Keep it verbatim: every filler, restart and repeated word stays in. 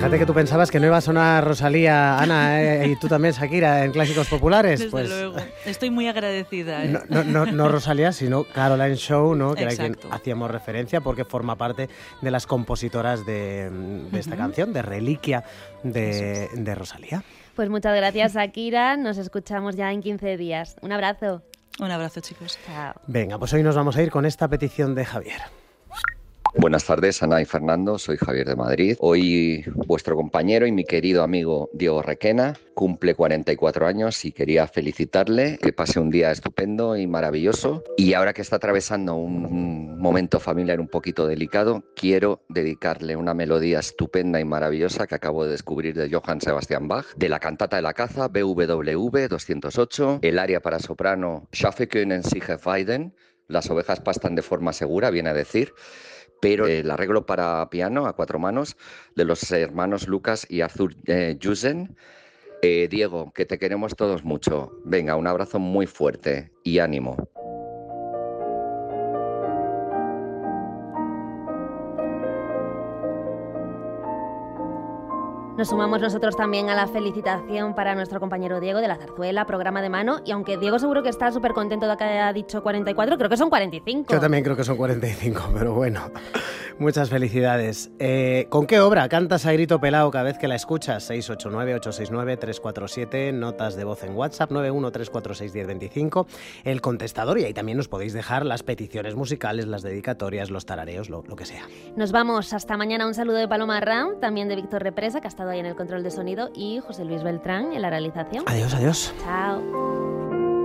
Fíjate que tú pensabas que no iba a sonar Rosalía, Ana, eh, y tú también, Shakira, en Clásicos Populares. Desde pues, luego. Estoy muy agradecida. ¿eh? No, no, no, no Rosalía, sino Caroline Shaw, ¿no? Que Exacto. era quien hacíamos referencia porque forma parte de las compositoras de, de esta uh-huh. canción, de Reliquia de, de Rosalía. Pues muchas gracias, Shakira. Nos escuchamos ya en quince días. Un abrazo. Un abrazo, chicos. Chao. Venga, pues hoy nos vamos a ir con esta petición de Javier. Buenas tardes, Ana y Fernando, soy Javier de Madrid. Hoy vuestro compañero y mi querido amigo Diego Requena cumple cuarenta y cuatro años y quería felicitarle, que pase un día estupendo y maravilloso. Y ahora que está atravesando un momento familiar un poquito delicado, quiero dedicarle una melodía estupenda y maravillosa que acabo de descubrir de Johann Sebastian Bach, de la cantata de la caza B W V doscientos ocho, el aria para soprano Schafe können sich weiden, las ovejas pastan de forma segura, viene a decir, pero el arreglo para piano a cuatro manos de los hermanos Lucas y Arthur eh, Jusen. Eh, Diego, que te queremos todos mucho. Venga, un abrazo muy fuerte y ánimo. Nos sumamos nosotros también a la felicitación para nuestro compañero Diego de la Zarzuela, programa de mano. Y aunque Diego seguro que está súper contento de que haya dicho cuarenta y cuatro, creo que son cuarenta y cinco. Yo también creo que son cuarenta y cinco, pero bueno, muchas felicidades. Eh, ¿Con qué obra cantas a grito pelado cada vez que la escuchas? seis ocho nueve, ocho seis nueve, tres cuatro siete, notas de voz en WhatsApp, nueve uno tres cuatro seis uno cero dos cinco, el contestador, y ahí también nos podéis dejar las peticiones musicales, las dedicatorias, los tarareos, lo, lo que sea. Nos vamos, hasta mañana. Un saludo de Paloma Ram, también de Víctor Represa, que ha estado ahí en el control de sonido, y José Luis Beltrán en la realización. Adiós, adiós. Chao.